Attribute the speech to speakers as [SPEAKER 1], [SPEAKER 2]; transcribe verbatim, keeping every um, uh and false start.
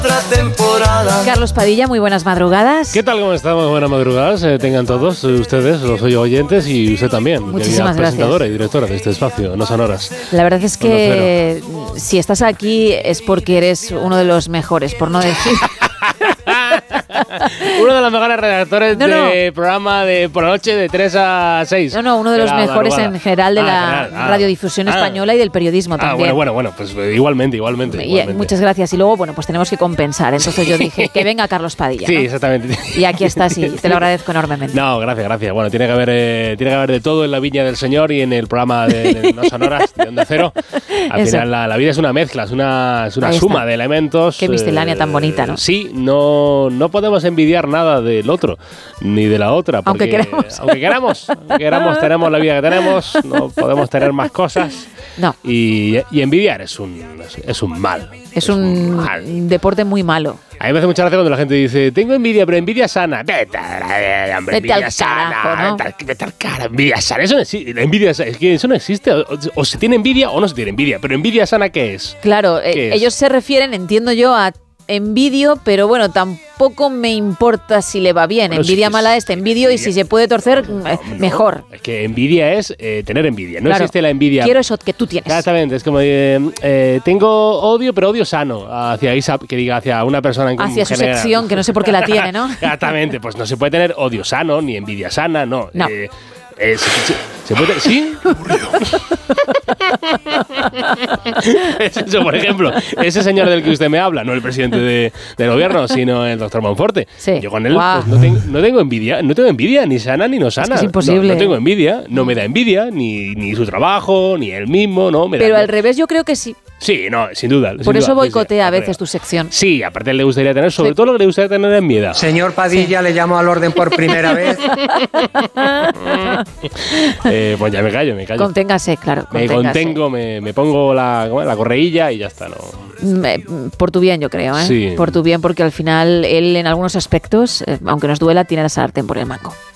[SPEAKER 1] Temporada.
[SPEAKER 2] Carlos Padilla, muy buenas madrugadas.
[SPEAKER 3] ¿Qué tal? ¿Cómo estamos? Buenas madrugadas. Eh, tengan todos ustedes, los oyentes y usted también.
[SPEAKER 2] Muchísimas gracias.
[SPEAKER 3] Presentadora y directora de este espacio, No Sonoras.
[SPEAKER 2] La verdad es que si estás aquí es porque eres uno de los mejores, por no decir...
[SPEAKER 3] Uno de los mejores redactores
[SPEAKER 2] no, no.
[SPEAKER 3] de programa de por la noche de tres a seis.
[SPEAKER 2] No, no, uno de, de los mejores madrugada. En general de ah, la general. Ah, radiodifusión ah, española y del periodismo
[SPEAKER 3] ah,
[SPEAKER 2] también.
[SPEAKER 3] Bueno, bueno, bueno, pues igualmente, igualmente,
[SPEAKER 2] y,
[SPEAKER 3] igualmente.
[SPEAKER 2] Muchas gracias. Y luego, bueno, pues tenemos que compensar. Entonces yo dije, que venga Carlos Padilla.
[SPEAKER 3] Sí,
[SPEAKER 2] ¿no?
[SPEAKER 3] Exactamente.
[SPEAKER 2] Y aquí estás y te lo agradezco enormemente.
[SPEAKER 3] No, gracias, gracias. Bueno, tiene que haber, eh, tiene que haber de todo en la viña del Señor y en el programa de, de No Sonoras, de Onda Cero. Al Eso. final la, la vida es una mezcla, es una, es una suma de elementos.
[SPEAKER 2] Qué miscelánea eh, tan bonita, ¿no?
[SPEAKER 3] Sí, no, no podemos envidiar nada del otro, ni de la otra. Porque,
[SPEAKER 2] aunque queramos.
[SPEAKER 3] Aunque queramos, aunque queramos, tenemos la vida que tenemos, no podemos tener más cosas.
[SPEAKER 2] No.
[SPEAKER 3] Y, y envidiar es un, es un mal.
[SPEAKER 2] Es, es un, un mal. deporte muy malo.
[SPEAKER 3] A mí me hace mucha gracia cuando la gente dice, tengo envidia, pero envidia sana. Vete, hombre,
[SPEAKER 2] Vete
[SPEAKER 3] envidia
[SPEAKER 2] al
[SPEAKER 3] sana.
[SPEAKER 2] carajo, ¿no?
[SPEAKER 3] Vete, vete al cara, envidia sana. Eso no existe. La envidia, es que eso no existe. O, o se tiene envidia o no se tiene envidia. Pero envidia sana, ¿qué es?
[SPEAKER 2] Claro,
[SPEAKER 3] ¿Qué
[SPEAKER 2] eh,
[SPEAKER 3] es?
[SPEAKER 2] ellos se refieren, entiendo yo, a envidio, pero bueno, tampoco me importa si le va bien. Bueno, envidia sí, mala es te envidio envidia. Y si se puede torcer, no, no, mejor.
[SPEAKER 3] Es que envidia es eh, tener envidia. No
[SPEAKER 2] claro,
[SPEAKER 3] existe la envidia.
[SPEAKER 2] Quiero eso que tú tienes.
[SPEAKER 3] Exactamente. Es como eh, eh, tengo odio, pero odio sano hacia Isa, que diga hacia una persona en
[SPEAKER 2] hacia su
[SPEAKER 3] general.
[SPEAKER 2] sección, que no sé por qué la tiene, ¿no?
[SPEAKER 3] Exactamente. Pues no se puede tener odio sano ni envidia sana, no.
[SPEAKER 2] No.
[SPEAKER 3] Eh, Eh, se, se, se puede, ¿sí? Eso, por ejemplo, ese señor del que usted me habla, no el presidente de, del gobierno, sino el doctor Monforte.
[SPEAKER 2] Sí.
[SPEAKER 3] Yo con él
[SPEAKER 2] wow.
[SPEAKER 3] pues, no, tengo, no tengo envidia, no tengo envidia, ni sana ni no sana.
[SPEAKER 2] Es que es imposible.
[SPEAKER 3] No, no tengo envidia, no me da envidia, ni, ni su trabajo, ni él mismo, no. Me
[SPEAKER 2] Pero
[SPEAKER 3] da
[SPEAKER 2] al revés yo creo que sí.
[SPEAKER 3] Sí, no, sin duda.
[SPEAKER 2] Por
[SPEAKER 3] sin
[SPEAKER 2] eso
[SPEAKER 3] duda,
[SPEAKER 2] boicotea
[SPEAKER 3] sí,
[SPEAKER 2] a veces tu sección.
[SPEAKER 3] Sí, aparte le gustaría tener, sobre
[SPEAKER 2] sí.
[SPEAKER 3] todo lo que le gustaría tener es miedo.
[SPEAKER 4] Señor Padilla, sí. Le llamo al orden por primera vez.
[SPEAKER 3] eh, pues ya me callo, me callo.
[SPEAKER 2] Conténgase, claro. Conténgase.
[SPEAKER 3] Me contengo, me, me pongo la, la correilla y ya está, ¿no?
[SPEAKER 2] Por tu bien, yo creo, ¿eh?
[SPEAKER 3] Sí.
[SPEAKER 2] Por tu bien, porque al final él en algunos aspectos, eh, aunque nos duela, tiene la sartén por el mango.